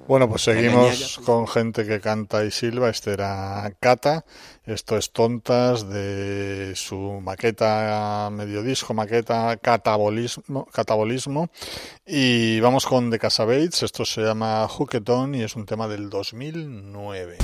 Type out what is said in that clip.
Bueno, pues seguimos con gente que canta y silba. Este era Cata. Esto es Tontas, de su maqueta, medio disco, maqueta Catabolismo. Y vamos con The Casabates. Esto se llama Hook It On y es un tema del 2009.